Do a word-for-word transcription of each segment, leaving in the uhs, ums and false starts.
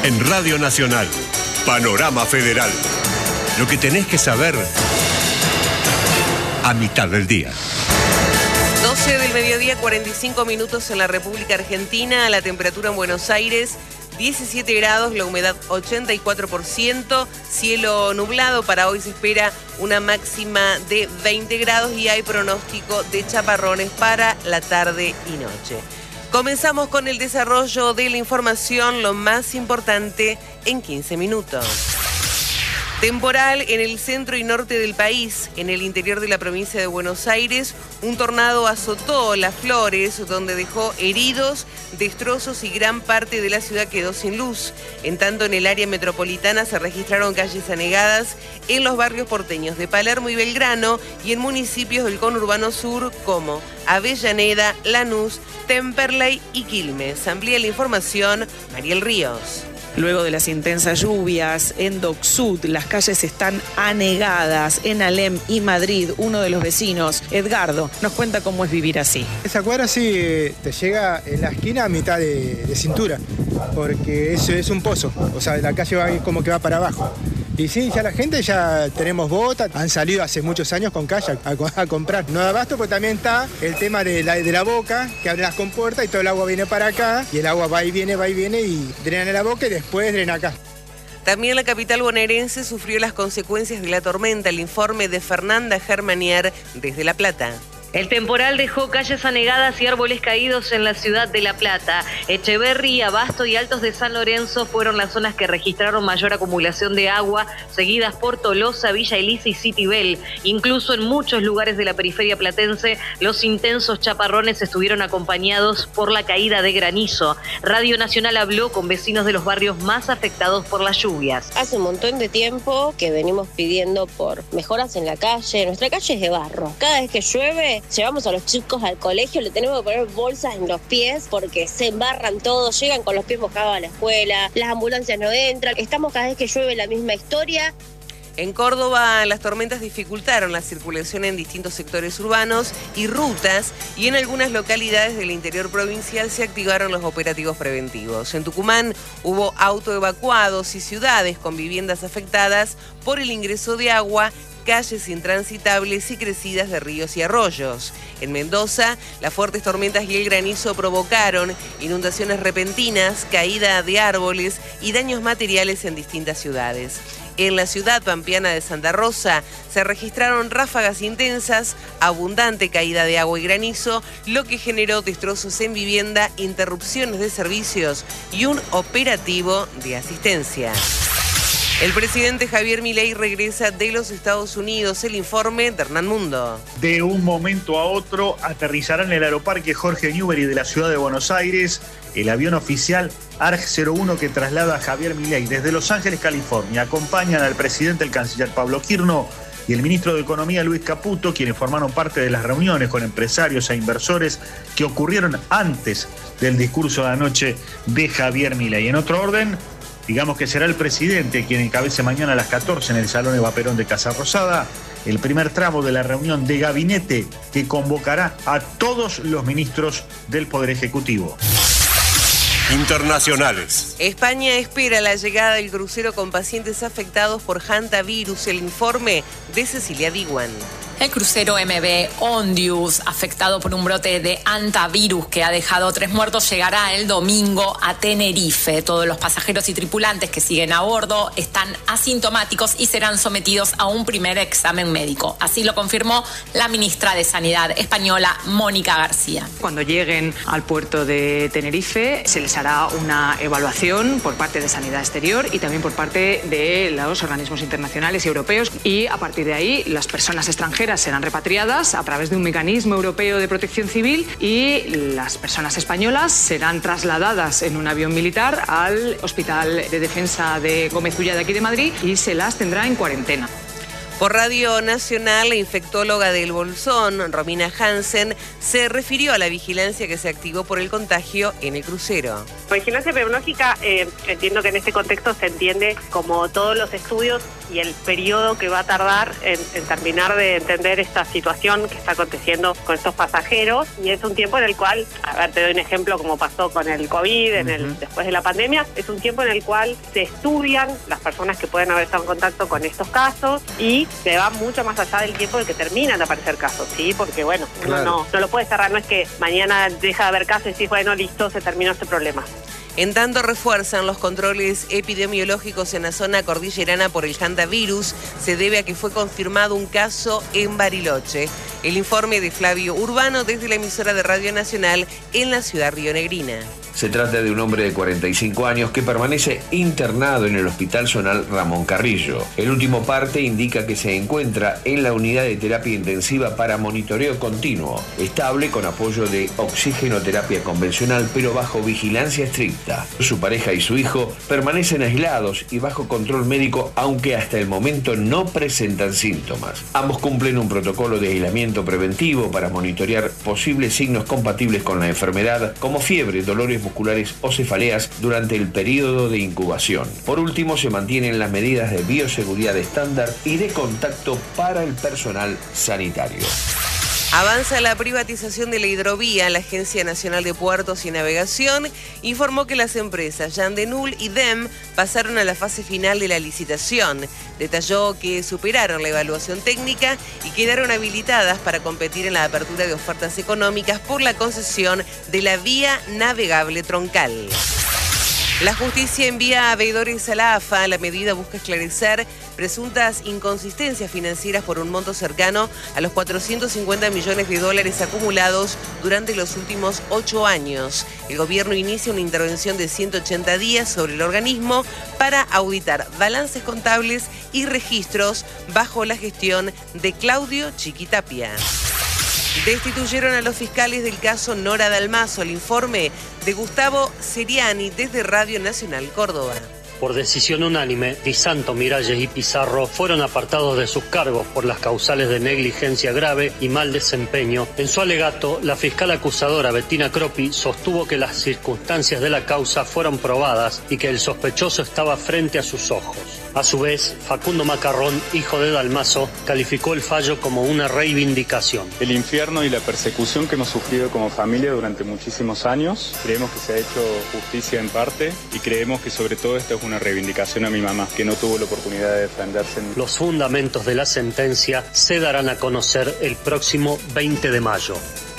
En Radio Nacional, Panorama Federal. Lo que tenés que saber a mitad del día. doce del mediodía, cuarenta y cinco minutos en la República Argentina. La temperatura en Buenos Aires, diecisiete grados, la humedad ochenta y cuatro por ciento. Cielo nublado, para hoy se espera una máxima de veinte grados y hay pronóstico de chaparrones para la tarde y noche. Comenzamos con el desarrollo de la información, lo más importante en quince minutos. Temporal en el centro y norte del país. En el interior de la provincia de Buenos Aires, un tornado azotó Las Flores, donde dejó heridos, destrozos y gran parte de la ciudad quedó sin luz. En tanto, en el área metropolitana se registraron calles anegadas en los barrios porteños de Palermo y Belgrano y en municipios del conurbano sur como Avellaneda, Lanús, Temperley y Quilmes. Amplía la información Mariel Ríos. Luego de las intensas lluvias, en Dock Sud las calles están anegadas. En Alem y Madrid, uno de los vecinos, Edgardo, nos cuenta cómo es vivir así. Esa cuadra sí te llega en la esquina a mitad de, de cintura, porque eso es un pozo, o sea, la calle va como que va para abajo. Y sí, ya la gente ya tenemos botas, han salido hace muchos años con kayak a, a comprar. No da abasto, porque también está el tema de la, de la boca, que abre las compuertas y todo el agua viene para acá, y el agua va y viene, va y viene, y drena en la boca y después drena acá. También la capital bonaerense sufrió las consecuencias de la tormenta. El informe de Fernanda Germanier desde La Plata. El temporal dejó calles anegadas y árboles caídos en la ciudad de La Plata. Echeverri, Abasto y Altos de San Lorenzo fueron las zonas que registraron mayor acumulación de agua, seguidas por Tolosa, Villa Elisa y Citibel. Incluso en muchos lugares de la periferia platense, los intensos chaparrones estuvieron acompañados por la caída de granizo. Radio Nacional habló con vecinos de los barrios más afectados por las lluvias. Hace un montón de tiempo que venimos pidiendo por mejoras en la calle. Nuestra calle es de barro. Cada vez que llueve, llevamos a los chicos al colegio, le tenemos que poner bolsas en los pies porque se embarran todos, llegan con los pies mojados a la escuela, las ambulancias no entran, estamos cada vez que llueve la misma historia. En Córdoba, las tormentas dificultaron la circulación en distintos sectores urbanos y rutas, y en algunas localidades del interior provincial se activaron los operativos preventivos. En Tucumán hubo autoevacuados y ciudades con viviendas afectadas por el ingreso de agua, calles intransitables y crecidas de ríos y arroyos. En Mendoza, las fuertes tormentas y el granizo provocaron inundaciones repentinas, caída de árboles y daños materiales en distintas ciudades. En la ciudad pampeana de Santa Rosa se registraron ráfagas intensas, abundante caída de agua y granizo, lo que generó destrozos en vivienda, interrupciones de servicios y un operativo de asistencia. El presidente Javier Milei regresa de los Estados Unidos. El informe de Hernán Mundo. De un momento a otro aterrizará en el aeroparque Jorge Newbery de la ciudad de Buenos Aires el avión oficial A R J cero uno que traslada a Javier Milei desde Los Ángeles, California. Acompañan al presidente, el canciller Pablo Quirno, y el ministro de Economía, Luis Caputo, quienes formaron parte de las reuniones con empresarios e inversores que ocurrieron antes del discurso de anoche de Javier Milei. En otro orden, digamos que será el presidente quien encabece mañana a las catorce en el Salón Eva Perón de Casa Rosada el primer tramo de la reunión de gabinete que convocará a todos los ministros del Poder Ejecutivo. Internacionales. España espera la llegada del crucero con pacientes afectados por hantavirus. El informe de Cecilia Diwan. El crucero M V Ondius, afectado por un brote de hantavirus que ha dejado tres muertos, llegará el domingo a Tenerife. Todos los pasajeros y tripulantes que siguen a bordo están asintomáticos y serán sometidos a un primer examen médico. Así lo confirmó la ministra de Sanidad española, Mónica García. Cuando lleguen al puerto de Tenerife, se les hará una evaluación por parte de Sanidad Exterior y también por parte de los organismos internacionales y europeos. Y a partir de ahí, las personas extranjeras serán repatriadas a través de un mecanismo europeo de protección civil y las personas españolas serán trasladadas en un avión militar al Hospital de Defensa de Gómez Ulla de aquí de Madrid y se las tendrá en cuarentena. Por Radio Nacional, la infectóloga del Bolsón, Romina Hansen, se refirió a la vigilancia que se activó por el contagio en el crucero. La vigilancia epidemiológica, eh, entiendo que en este contexto se entiende como todos los estudios y el periodo que va a tardar en, en terminar de entender esta situación que está aconteciendo con estos pasajeros. Y es un tiempo en el cual, a ver, te doy un ejemplo como pasó con el COVID, en el, después de la pandemia, es un tiempo en el cual se estudian las personas que pueden haber estado en contacto con estos casos y se va mucho más allá del tiempo de que terminan de aparecer casos, ¿sí? Porque, bueno, uno Claro. no, no lo puede cerrar, no es que mañana deja de haber casos y decís, bueno, listo, se terminó este problema. En tanto, refuerzan los controles epidemiológicos en la zona cordillerana por el hantavirus. Se debe a que fue confirmado un caso en Bariloche. El informe de Flavio Urbano desde la emisora de Radio Nacional en la ciudad rionegrina. Se trata de un hombre de cuarenta y cinco años que permanece internado en el Hospital Zonal Ramón Carrillo. El último parte indica que se encuentra en la unidad de terapia intensiva para monitoreo continuo, estable con apoyo de oxigenoterapia convencional, pero bajo vigilancia estricta. Su pareja y su hijo permanecen aislados y bajo control médico, aunque hasta el momento no presentan síntomas. Ambos cumplen un protocolo de aislamiento preventivo para monitorear posibles signos compatibles con la enfermedad, como fiebre, dolores musculares o cefaleas durante el periodo de incubación. Por último, se mantienen las medidas de bioseguridad estándar y de contacto para el personal sanitario. Avanza la privatización de la hidrovía. La Agencia Nacional de Puertos y Navegación informó que las empresas Yandenul y D E M pasaron a la fase final de la licitación. Detalló que superaron la evaluación técnica y quedaron habilitadas para competir en la apertura de ofertas económicas por la concesión de la vía navegable troncal. La justicia envía a veedores a la A F A. La medida busca esclarecer presuntas inconsistencias financieras por un monto cercano a los cuatrocientos cincuenta millones de dólares acumulados durante los últimos ocho años. El gobierno inicia una intervención de ciento ochenta días sobre el organismo para auditar balances contables y registros bajo la gestión de Claudio Chiquitapia. Destituyeron a los fiscales del caso Nora Dalmazo. El informe de Gustavo Seriani desde Radio Nacional Córdoba. Por decisión unánime, Di Santo, Miralles y Pizarro fueron apartados de sus cargos por las causales de negligencia grave y mal desempeño. En su alegato, la fiscal acusadora Bettina Croppi sostuvo que las circunstancias de la causa fueron probadas y que el sospechoso estaba frente a sus ojos. A su vez, Facundo Macarrón, hijo de Dalmazo, calificó el fallo como una reivindicación. El infierno y la persecución que hemos sufrido como familia durante muchísimos años, creemos que se ha hecho justicia en parte y creemos que sobre todo esta es una reivindicación a mi mamá, que no tuvo la oportunidad de defenderse. Los fundamentos de la sentencia se darán a conocer el próximo veinte de mayo.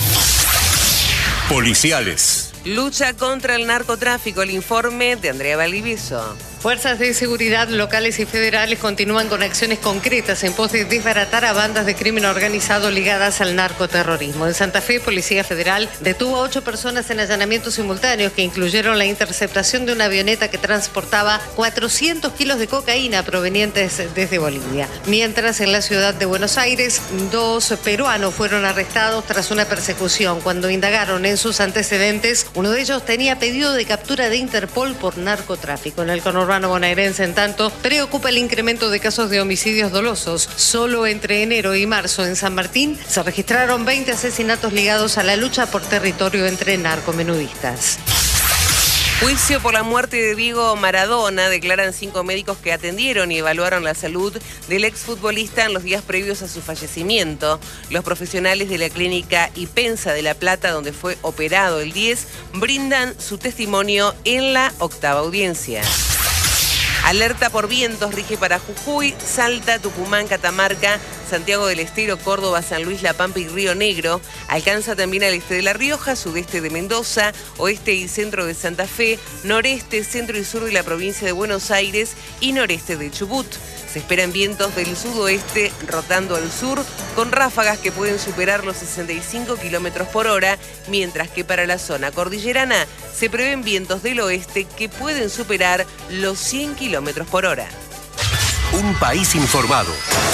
Policiales. Lucha contra el narcotráfico. El informe de Andrea Valdivieso. Fuerzas de seguridad locales y federales continúan con acciones concretas en pos de desbaratar a bandas de crimen organizado ligadas al narcoterrorismo. En Santa Fe, Policía Federal detuvo a ocho personas en allanamientos simultáneos que incluyeron la interceptación de una avioneta que transportaba cuatrocientos kilos de cocaína provenientes desde Bolivia. Mientras, en la ciudad de Buenos Aires, dos peruanos fueron arrestados tras una persecución. Cuando indagaron en sus antecedentes, uno de ellos tenía pedido de captura de Interpol por narcotráfico. En el conurbano bonaerense, en tanto, preocupa el incremento de casos de homicidios dolosos. Solo entre enero y marzo en San Martín se registraron veinte asesinatos ligados a la lucha por territorio entre narcomenudistas. Juicio por la muerte de Diego Maradona. Declaran cinco médicos que atendieron y evaluaron la salud del exfutbolista en los días previos a su fallecimiento. Los profesionales de la clínica Ipensa de La Plata, donde fue operado el diez, brindan su testimonio en la octava audiencia. Alerta por vientos rige para Jujuy, Salta, Tucumán, Catamarca, Santiago del Estero, Córdoba, San Luis, La Pampa y Río Negro. Alcanza también al este de La Rioja, sudeste de Mendoza, oeste y centro de Santa Fe, noreste, centro y sur de la provincia de Buenos Aires y noreste de Chubut. Se esperan vientos del sudoeste rotando al sur con ráfagas que pueden superar los sesenta y cinco kilómetros por hora, mientras que para la zona cordillerana se prevén vientos del oeste que pueden superar los cien kilómetros por hora. Un país informado.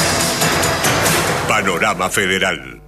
Panorama Federal.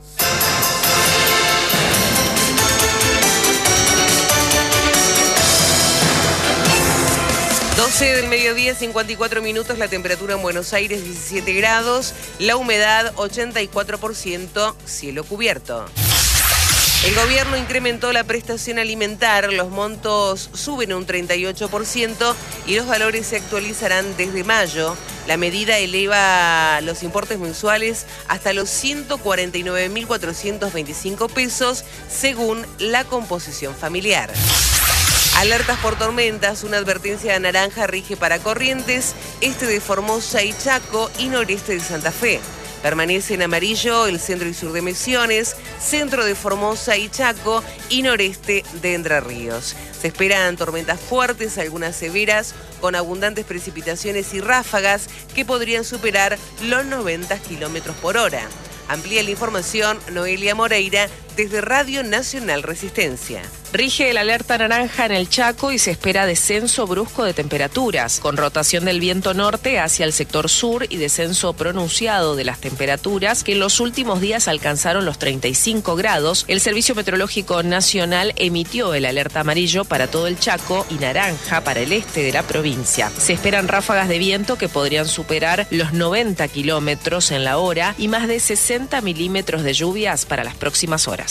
doce del mediodía, cincuenta y cuatro minutos, la temperatura en Buenos Aires diecisiete grados, la humedad ochenta y cuatro por ciento, cielo cubierto. El gobierno incrementó la prestación alimentar, los montos suben un treinta y ocho por ciento y los valores se actualizarán desde mayo. La medida eleva los importes mensuales hasta los ciento cuarenta y nueve mil cuatrocientos veinticinco pesos según la composición familiar. Alertas por tormentas, una advertencia de naranja rige para Corrientes, este de Formosa y Chaco y noreste de Santa Fe. Permanece en amarillo el centro y sur de Misiones, centro de Formosa y Chaco y noreste de Entre Ríos. Se esperan tormentas fuertes, algunas severas, con abundantes precipitaciones y ráfagas que podrían superar los noventa kilómetros por hora. Amplía la información Noelia Moreira desde Radio Nacional Resistencia. Rige la alerta naranja en el Chaco y se espera descenso brusco de temperaturas, con rotación del viento norte hacia el sector sur y descenso pronunciado de las temperaturas que en los últimos días alcanzaron los treinta y cinco grados. El Servicio Meteorológico Nacional emitió el alerta amarillo para todo el Chaco y naranja para el este de la provincia. Se esperan ráfagas de viento que podrían superar los noventa kilómetros en la hora y más de sesenta milímetros de lluvias para las próximas horas.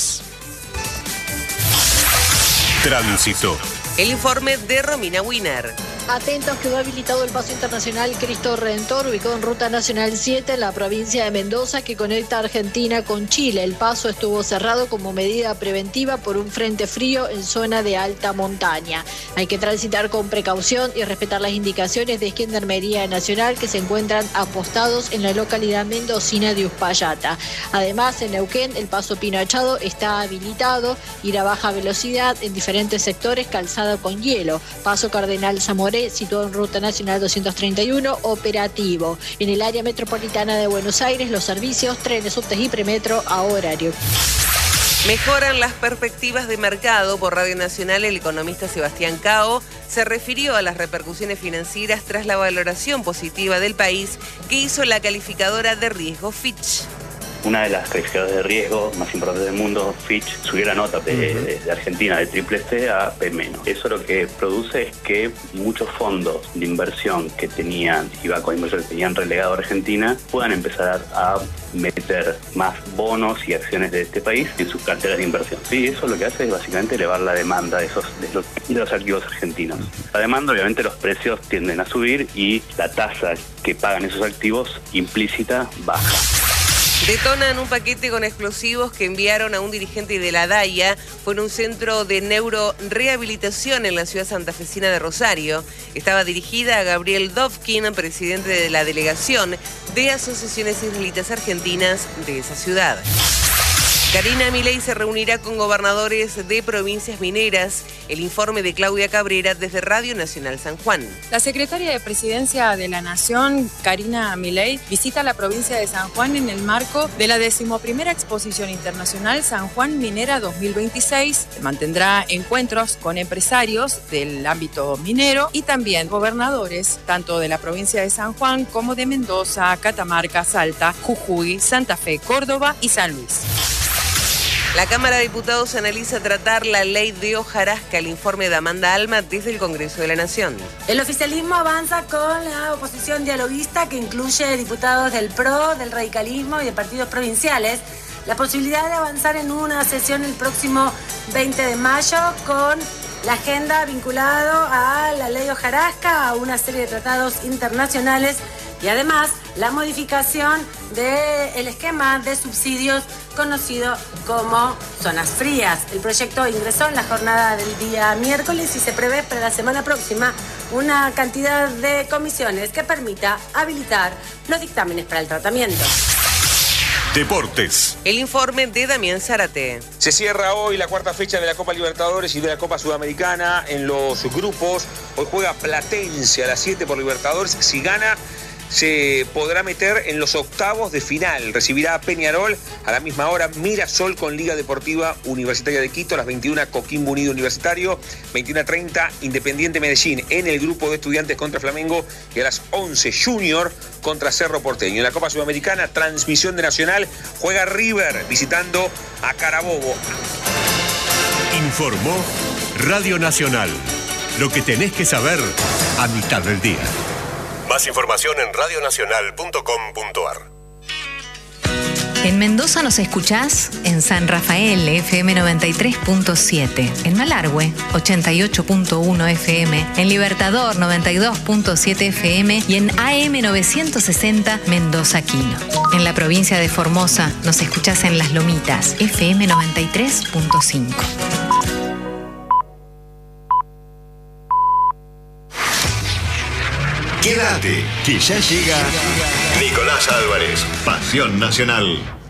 Tránsito. El informe de Romina Wiener. Atentos, quedó habilitado el paso internacional Cristo Redentor, ubicado en Ruta Nacional siete en la provincia de Mendoza, que conecta Argentina con Chile. El paso estuvo cerrado como medida preventiva por un frente frío en zona de alta montaña. Hay que transitar con precaución y respetar las indicaciones de Gendarmería Nacional que se encuentran apostados en la localidad mendocina de Uspallata. Además, en Neuquén, el paso Pino Achado está habilitado, ir a baja velocidad en diferentes sectores, calzada con hielo. Paso Cardenal Zamoré, situado en Ruta Nacional doscientos treinta y uno, operativo. En el área metropolitana de Buenos Aires, los servicios, trenes, subtes y premetro a horario. Mejoran las perspectivas de mercado. Por Radio Nacional, el economista Sebastián Cao se refirió a las repercusiones financieras tras la valoración positiva del país que hizo la calificadora de riesgo Fitch. Una de las calificadoras de riesgo más importantes del mundo, Fitch, subió la nota de, de, de Argentina de triple C a P menos. Eso lo que produce es que muchos fondos de inversión que tenían, y bancos de inversión que tenían relegado a Argentina, puedan empezar a meter más bonos y acciones de este país en sus carteras de inversión. Sí, eso lo que hace es básicamente elevar la demanda de esos de los, de los activos argentinos. La demanda, obviamente, los precios tienden a subir y la tasa que pagan esos activos implícita baja. Detonan un paquete con explosivos que enviaron a un dirigente de la DAIA. Fue en un centro de neurorehabilitación en la ciudad santafesina de Rosario. Estaba dirigida a Gabriel Dovkin, presidente de la delegación de Asociaciones Israelitas Argentinas de esa ciudad. Karina Milei se reunirá con gobernadores de provincias mineras. El informe de Claudia Cabrera desde Radio Nacional San Juan. La secretaria de Presidencia de la Nación, Karina Milei, visita la provincia de San Juan en el marco de la decimoprimera Exposición Internacional San Juan Minera dos mil veintiséis. Mantendrá encuentros con empresarios del ámbito minero y también gobernadores, tanto de la provincia de San Juan como de Mendoza, Catamarca, Salta, Jujuy, Santa Fe, Córdoba y San Luis. La Cámara de Diputados analiza tratar la ley de hojarasca. El informe de Amanda Alma desde el Congreso de la Nación. El oficialismo avanza con la oposición dialoguista que incluye diputados del P R O, del radicalismo y de partidos provinciales. La posibilidad de avanzar en una sesión el próximo veinte de mayo con la agenda vinculada a la ley de hojarasca, a una serie de tratados internacionales y además la modificación del esquema de subsidios conocido como zonas frías. El proyecto ingresó en la jornada del día miércoles y se prevé para la semana próxima una cantidad de comisiones que permita habilitar los dictámenes para el tratamiento. Deportes. El informe de Damián Zárate. Se cierra hoy la cuarta fecha de la Copa Libertadores y de la Copa Sudamericana en los grupos. Hoy juega Platense a las siete por Libertadores. Si gana, se podrá meter en los octavos de final. Recibirá a Peñarol a la misma hora. Mirasol con Liga Deportiva Universitaria de Quito. A las veintiuna, Coquimbo Unido Universitario. veintiuna treinta, Independiente Medellín en el grupo de Estudiantes contra Flamengo. Y a las once, Junior contra Cerro Porteño. En la Copa Sudamericana, transmisión de Nacional, juega River visitando a Carabobo. Informó Radio Nacional. Lo que tenés que saber a mitad del día. Más información en radionacional punto com punto ar. En Mendoza nos escuchás en San Rafael, F M noventa y tres punto siete, en Malargüe, ochenta y ocho punto uno F M, en Libertador, noventa y dos punto siete F M y en A M novecientos sesenta Mendoza Quino. En la provincia de Formosa nos escuchás en Las Lomitas, F M noventa y tres punto cinco. Quédate, que ya llega Nicolás Álvarez, Pasión Nacional.